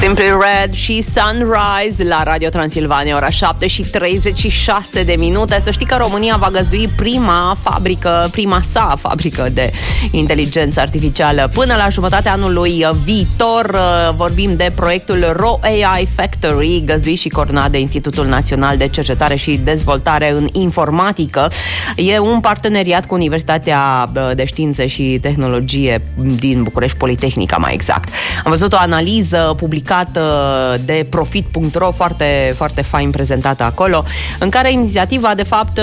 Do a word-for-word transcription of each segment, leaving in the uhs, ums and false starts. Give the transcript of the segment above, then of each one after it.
Simply Red și Sunrise la Radio Transilvania, ora șapte și treizeci și șase de minute. Să știi că România va găzdui prima fabrică, prima sa fabrică de inteligență artificială până la jumătatea anului viitor. Vorbim de proiectul Ro A I Factory, găzduit și coordonat de Institutul Național de Cercetare și Dezvoltare în Informatică. E un parteneriat cu Universitatea de Științe și Tehnologie din București, Politehnica mai exact. Am văzut o analiză publicată de profit punct ro, foarte, foarte fain prezentată acolo, în care inițiativa de fapt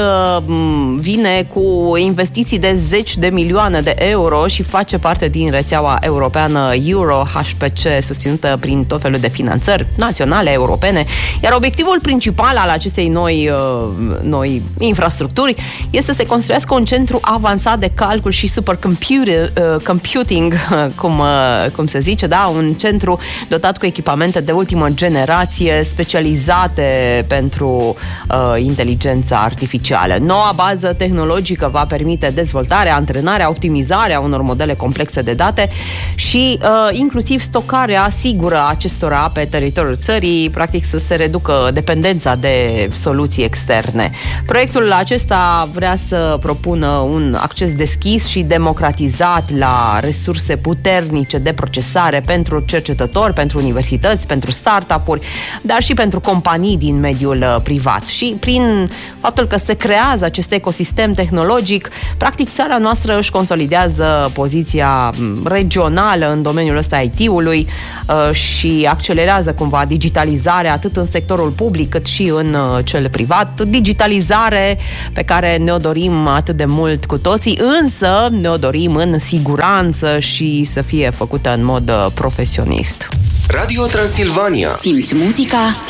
vine cu investiții de zeci de milioane de euro și face parte din rețeaua europeană Euro H P C, susținută prin tot felul de finanțări naționale, europene, iar obiectivul principal al acestei noi, noi infrastructuri este să se construiască un centru avansat de calcul și supercomputing, cum, cum se zice, da? Un centru dotat cu echipamente de ultimă generație specializate pentru uh, inteligența artificială. Noua bază tehnologică va permite dezvoltarea, antrenarea, optimizarea unor modele complexe de date și uh, inclusiv stocarea sigură a acestora pe teritoriul țării, practic să se reducă dependența de soluții externe. Proiectul acesta vrea să propună un acces deschis și democratizat la resurse puternice de procesare pentru cercetători, pentru universități, pentru startup-uri, dar și pentru companii din mediul privat. Și prin faptul că se creează acest ecosistem tehnologic, practic țara noastră își consolidează poziția regională în domeniul ăsta I T-ului și accelerează cumva digitalizarea atât în sectorul public cât și în cel privat. Digitalizare pe care ne-o dorim atât de mult cu toții, însă ne-o dorim în siguranță și să fie făcută în mod profesionist. Radio Transilvania. Simți muzica,